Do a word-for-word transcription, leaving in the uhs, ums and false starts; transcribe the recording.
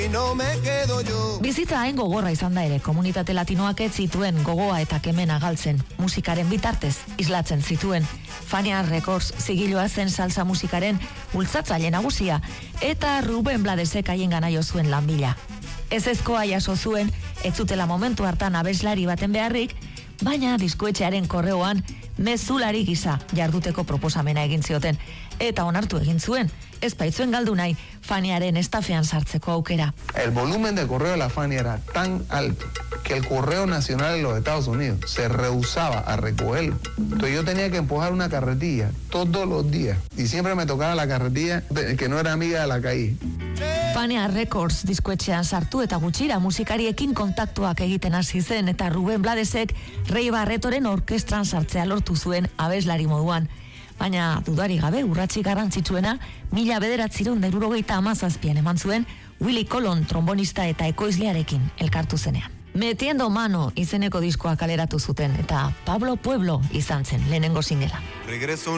no me quedo yo. Bizitza hain gogorra izan da ere, komunitate latinoak ez zituen gogoa eta kemena galtzen, musikaren bitartez islatzen zituen. Fania Records zigiloa zen salsa musikaren bultzatzaile nagusia, eta Ruben Bladesek haien gana jo zuen lanbila. Ez ezkoa jaso zuen, ez zutela momentu hartan abeslari baten beharrik, baina diskoetxearen korreoan mezulari gisa jarduteko proposamena egin zioten, eta onartu egin zuen, ez baitzuen galdu nahi Faniaren estafean sartzeko aukera. El volumen del correo de la Fania era tan alto que el correo nacional de los Estados Unidos se rehusaba a recogerlo. Entonces yo tenía que empujar una carretilla todos los días y siempre me tocaba la carretilla que no era amiga de la calle. Fania Records diskoetxean sartu eta gutxira musikariekin kontaktuak egiten hasi zen eta Ruben Bladesek Rei Barretoren orkestran sartzea lortu zuen abeslari moduan. Baina dudari gabe urratsi garrantzitsuena mila bederatziehun eta hirurogeita hamazazpian eman zuen Willy Colon trombonista eta ekoizlearekin elkartu zenean. Metiendo mano izeneko diskoa kaleratu zuten eta Pablo Pueblo izan zen lehenengo singela. Regreso